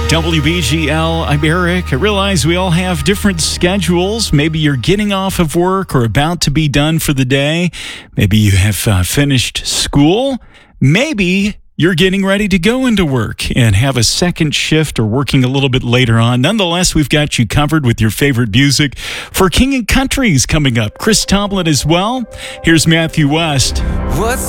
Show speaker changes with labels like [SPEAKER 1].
[SPEAKER 1] WBGL, I'm Eric. I realize we all have different schedules. Maybe you're getting off of work or about to be done for the day. Maybe you have finished school. Maybe you're getting ready to go into work and have a second shift or working a little bit later on. Nonetheless, we've got you covered with your favorite music for King and Country's coming up. Chris Tomlin as well. Here's Matthew West.